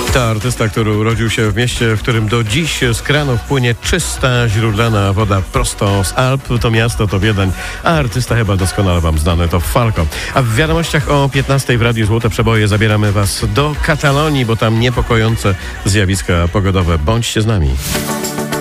To artysta, który urodził się w mieście, w którym do dziś z kranów płynie czysta, źródlana woda prosto z Alp. To miasto to Wiedeń, a artysta chyba doskonale wam znany to Falco. A w wiadomościach o 15 w Radiu Złote Przeboje zabieramy was do Katalonii, bo tam niepokojące zjawiska pogodowe. Bądźcie z nami.